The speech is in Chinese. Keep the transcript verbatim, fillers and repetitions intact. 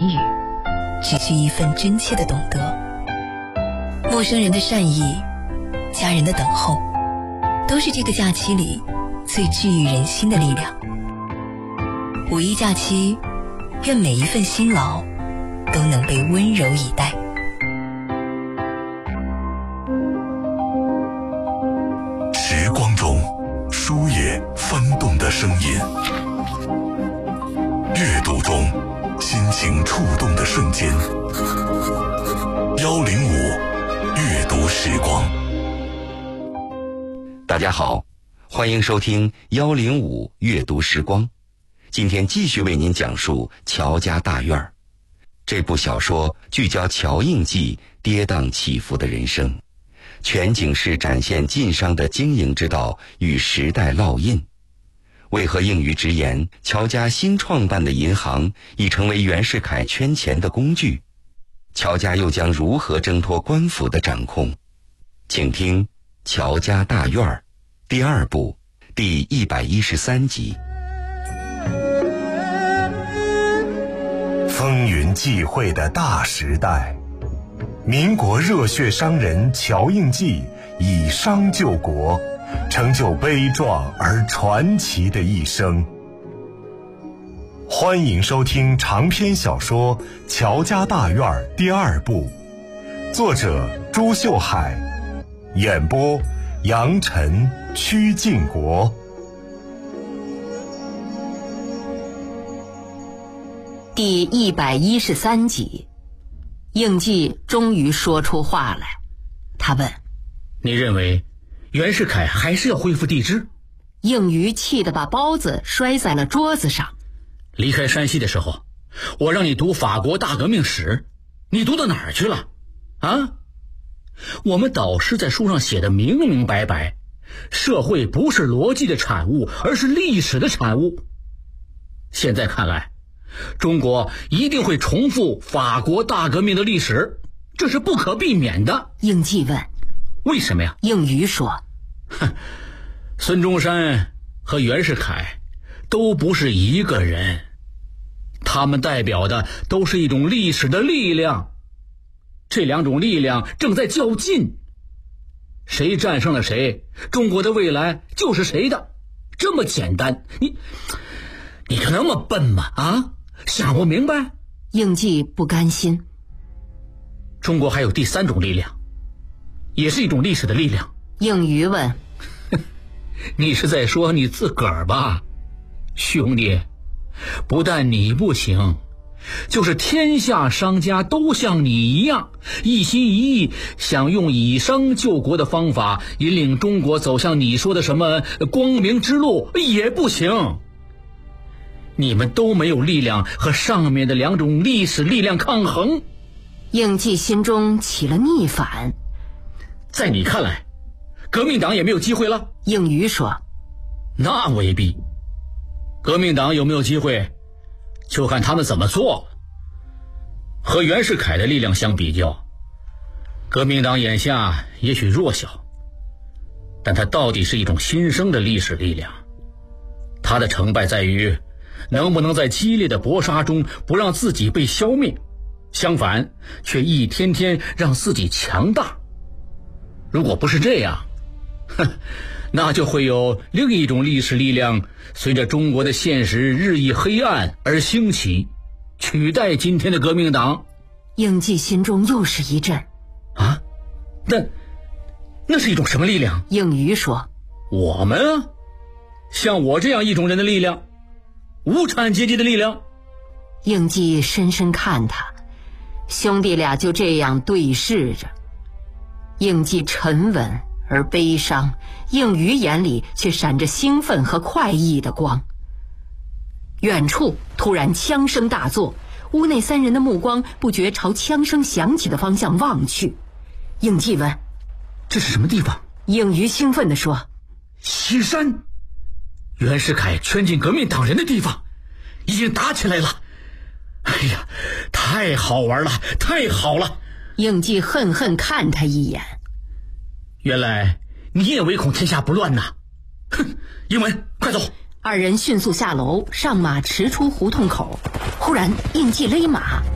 言语，只需一份真切的懂得。陌生人的善意，家人的等候，都是这个假期里最治愈人心的力量。五一假期，愿每一份辛劳都能被温柔以待。 时光中书页翻动的声音，阅读中心情触动的瞬间。幺零五阅读时光。 大家好，欢迎收听幺零五阅读时光。今天继续为您讲述《乔家大院》。这部小说聚焦乔应记跌宕起伏的人生，全景式展现晋商的经营之道与时代烙印。为何应予直言乔家新创办的银行已成为袁世凯圈钱的工具？乔家又将如何挣脱官府的掌控？请听《乔家大院》第二部第一百一十三集。 风云际会的大时代，民国热血商人乔应记以商救国，成就悲壮而传奇的一生。欢迎收听长篇小说《乔家大院》第二部，作者朱秀海，演播杨晨、曲靖国。 第一百一十三集，应记终于说出话来。他问： 你认为袁世凯还是要恢复帝制？ 应余气得把包子摔在了桌子上。 离开山西的时候，我让你读法国大革命史，你读到哪儿去了？啊？我们导师在书上写的明明白白，社会不是逻辑的产物，而是历史的产物。现在看来，中国一定会重复法国大革命的历史，这是不可避免的。 应记问： 为什么呀？ 应余说： 哼，孙中山和袁世凯都不是一个人，他们代表的都是一种历史的力量，这两种力量正在较劲，谁战胜了谁，中国的未来就是谁的，这么简单。你你就那么笨吗？啊，想不明白？ 应记不甘心。 中国还有第三种力量，也是一种历史的力量。 应余问： 你是在说你自个儿吧？兄弟，不但你不行，就是天下商家都像你一样，一心一意想用以商救国的方法引领中国走向你说的什么光明之路也不行。你们都没有力量和上面的两种历史力量抗衡。 应记心中起了逆反。 在你看来，革命党也没有机会了？ 应余说： 那未必。革命党有没有机会，就看他们怎么做了。和袁世凯的力量相比较，革命党眼下也许弱小，但它到底是一种新生的历史力量。它的成败在于能不能在激烈的搏杀中不让自己被消灭，相反却一天天让自己强大。如果不是这样，哼，那就会有另一种历史力量随着中国的现实日益黑暗而兴起，取代今天的革命党。 应记心中又是一震。 啊？那那是一种什么力量？ 应余说： 我们啊，像我这样一种人的力量，无产阶级的力量。 应记深深看他，兄弟俩就这样对视着。应记沉稳而悲伤，应余眼里却闪着兴奋和快意的光。远处突然枪声大作，屋内三人的目光不觉朝枪声响起的方向望去。应记问： 这是什么地方？ 应余兴奋地说： 西山，袁世凯圈进革命党人的地方，已经打起来了。哎呀，太好玩了，太好了！ 应记恨恨看他一眼。 原来你也唯恐天下不乱呐！哼，英文，快走！ 二人迅速下楼，上马驰出胡同口。忽然应记勒马，